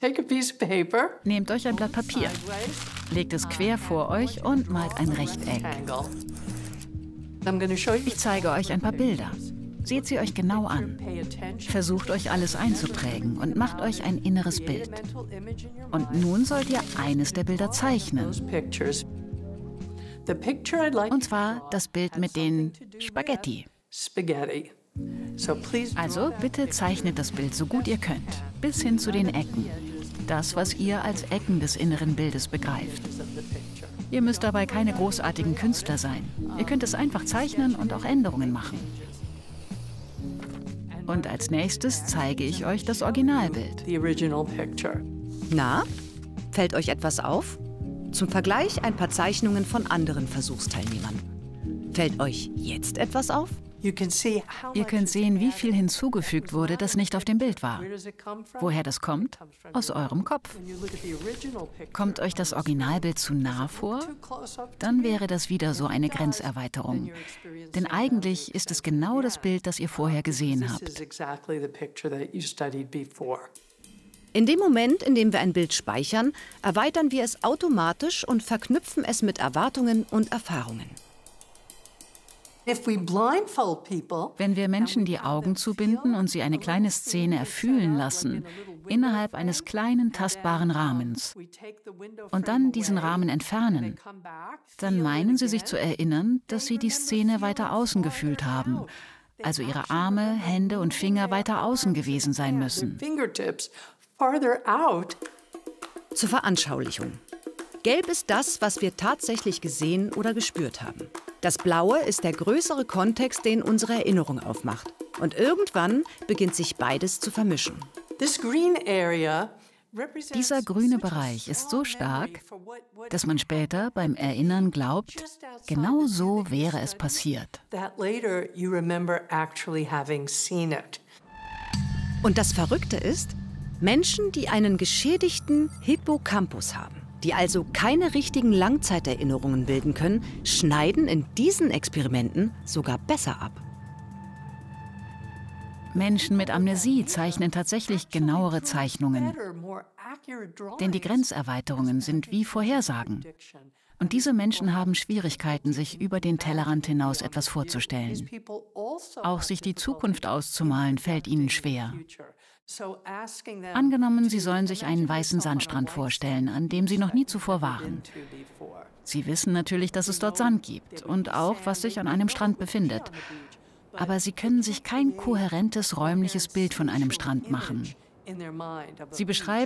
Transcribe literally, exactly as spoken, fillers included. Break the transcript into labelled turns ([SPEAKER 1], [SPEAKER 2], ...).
[SPEAKER 1] Nehmt euch ein Blatt Papier, legt es quer vor euch und malt ein Rechteck. Ich zeige euch ein paar Bilder. Seht sie euch genau an. Versucht euch alles einzuprägen und macht euch ein inneres Bild. Und nun sollt ihr eines der Bilder zeichnen. Und zwar das Bild mit den Spaghetti. Also bitte zeichnet das Bild so gut ihr könnt, bis hin zu den Ecken. Das, was ihr als Ecken des inneren Bildes begreift. Ihr müsst dabei keine großartigen Künstler sein. Ihr könnt es einfach zeichnen und auch Änderungen machen. Und als nächstes zeige ich euch das Originalbild.
[SPEAKER 2] Na, fällt euch etwas auf? Zum Vergleich ein paar Zeichnungen von anderen Versuchsteilnehmern. Fällt euch jetzt etwas auf?
[SPEAKER 1] Ihr könnt sehen, wie viel hinzugefügt wurde, das nicht auf dem Bild war. Woher das kommt? Aus eurem Kopf. Kommt euch das Originalbild zu nah vor? Dann wäre das wieder so eine Grenzerweiterung. Denn eigentlich ist es genau das Bild, das ihr vorher gesehen habt.
[SPEAKER 2] In dem Moment, in dem wir ein Bild speichern, erweitern wir es automatisch und verknüpfen es mit Erwartungen und Erfahrungen.
[SPEAKER 1] Wenn wir Menschen die Augen zubinden und sie eine kleine Szene erfühlen lassen, innerhalb eines kleinen, tastbaren Rahmens, und dann diesen Rahmen entfernen, dann meinen sie sich zu erinnern, dass sie die Szene weiter außen gefühlt haben, also ihre Arme, Hände und Finger weiter außen gewesen sein müssen.
[SPEAKER 2] Zur Veranschaulichung. Gelb ist das, was wir tatsächlich gesehen oder gespürt haben. Das Blaue ist der größere Kontext, den unsere Erinnerung aufmacht. Und irgendwann beginnt sich beides zu vermischen.
[SPEAKER 1] Dieser grüne Bereich ist so stark, dass man später beim Erinnern glaubt, genau so wäre es passiert.
[SPEAKER 2] Und das Verrückte ist, Menschen, die einen geschädigten Hippocampus haben, die also keine richtigen Langzeiterinnerungen bilden können, schneiden in diesen Experimenten sogar besser ab.
[SPEAKER 1] Menschen mit Amnesie zeichnen tatsächlich genauere Zeichnungen, denn die Grenzerweiterungen sind wie Vorhersagen. Und diese Menschen haben Schwierigkeiten, sich über den Tellerrand hinaus etwas vorzustellen. Auch sich die Zukunft auszumalen, fällt ihnen schwer. Angenommen, Sie sollen sich einen weißen Sandstrand vorstellen, an dem Sie noch nie zuvor waren. Sie wissen natürlich, dass es dort Sand gibt und auch, was sich an einem Strand befindet. Aber Sie können sich kein kohärentes räumliches Bild von einem Strand machen. Sie beschreiben